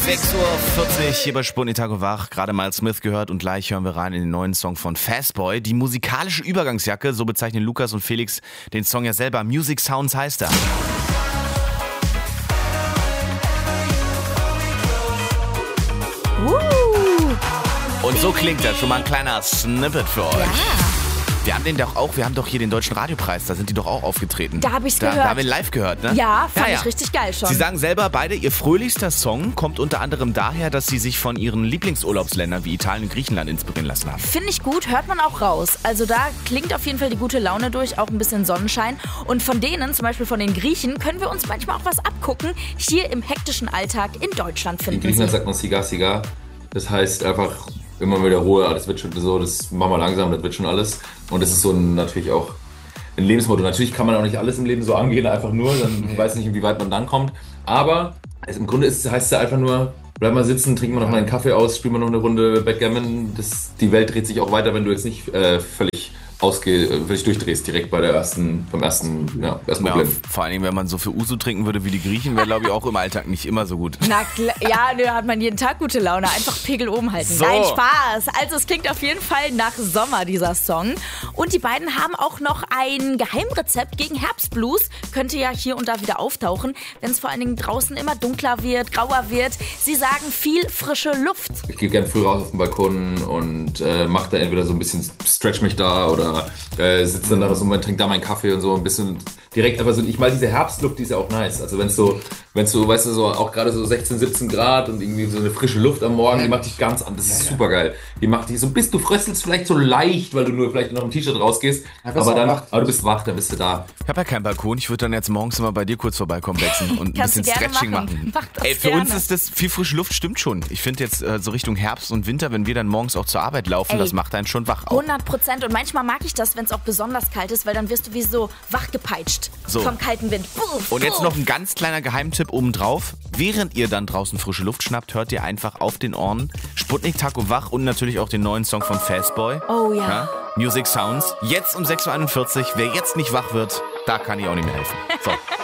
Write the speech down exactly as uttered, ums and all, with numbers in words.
sechs Uhr vierzig hier bei Sputnik Tag und Wach. Gerade mal Smith gehört und gleich hören wir rein in den neuen Song von Fastboy. Die musikalische Übergangsjacke, so bezeichnen Lukas und Felix den Song ja selber. Music Sounds heißt er. Uh. Und so klingt das. Schon mal ein kleiner Snippet für euch. Ja. Wir haben den doch auch, wir haben doch hier den Deutschen Radiopreis, da sind die doch auch aufgetreten. Da habe ich's da, gehört. Da haben wir ihn live gehört, ne? Ja, fand ja, ja. ich richtig geil schon. Sie sagen selber beide, ihr fröhlichster Song kommt unter anderem daher, dass sie sich von ihren Lieblingsurlaubsländern wie Italien und Griechenland inspirieren lassen haben. Finde ich gut, hört man auch raus. Also da klingt auf jeden Fall die gute Laune durch, auch ein bisschen Sonnenschein. Und von denen, zum Beispiel von den Griechen, können wir uns manchmal auch was abgucken, hier im hektischen Alltag in Deutschland finden. In Griechenland sagt man Sigar, Sigar. Das heißt einfach immer wieder Ruhe, das wird schon so, das machen wir langsam, das wird schon alles. Und das ist so ein, natürlich auch ein Lebensmotto. Natürlich kann man auch nicht alles im Leben so angehen, einfach nur, dann weiß nicht, wie weit man dann kommt. Aber es, im Grunde ist, heißt es einfach nur, bleib mal sitzen, trinken wir noch mal einen Kaffee aus, spielen wir noch eine Runde Backgammon. Das, die Welt dreht sich auch weiter, wenn du jetzt nicht äh, völlig ausgeh, völlig durchdrehst, direkt bei der ersten, beim ersten, ja, ersten Problem. Ja, vor allem, wenn man so viel Uso trinken würde wie die Griechen, wäre, glaube ich, auch im Alltag nicht immer so gut. Na klar, ja, da hat man jeden Tag gute Laune. Einfach Pegel oben halten. So. Nein, Spaß. Also es klingt auf jeden Fall nach Sommer, dieser Song. Und die beiden haben auch noch ein Geheimrezept gegen Herbstblues. Könnte ja hier und da wieder auftauchen, wenn es vor allen Dingen draußen immer dunkler wird, grauer wird. Sie sagen viel frische Luft. Ich gehe gerne früh raus auf den Balkon und äh, mache da entweder so ein bisschen, stretch mich da oder äh, sitze dann da so und trinke da meinen Kaffee und so ein bisschen direkt. Aber so, ich meine, diese Herbstluft, die ist ja auch nice. Also wenn es so, wenn es so, weißt du, so auch gerade so sechzehn, siebzehn Grad und irgendwie so eine frische Luft am Morgen, die macht dich ganz an. Das ist super geil. Die macht dich so, bis du fröstelst vielleicht so leicht, weil du nur vielleicht noch im T-Shirt rausgehst. Aber dann, aber du bist wach, dann bist du da. Ich habe ja keinen Balkon, ich würde dann jetzt morgens immer bei dir kurz vorbeikommen, Wechseln und ein Kannst bisschen du gerne Stretching machen. machen. Mach das Ey, für gerne. uns ist das viel frische Luft, stimmt schon. Ich finde jetzt äh, so Richtung Herbst und Winter, wenn wir dann morgens auch zur Arbeit laufen, Ey, das macht einen schon wach. Auch. hundert Prozent. Und manchmal mag ich das, wenn es auch besonders kalt ist, weil dann wirst du wie so wachgepeitscht So. vom kalten Wind. Puff, Und jetzt puff. noch ein ganz kleiner Geheimtipp obendrauf. Während ihr dann draußen frische Luft schnappt, hört ihr einfach auf den Ohren Sputnik Tag und Wach und natürlich auch den neuen Song von Fastboy. Oh ja. Music Sounds. Jetzt um sechs Uhr einundvierzig. Wer jetzt nicht wach wird, da kann ich auch nicht mehr helfen. So.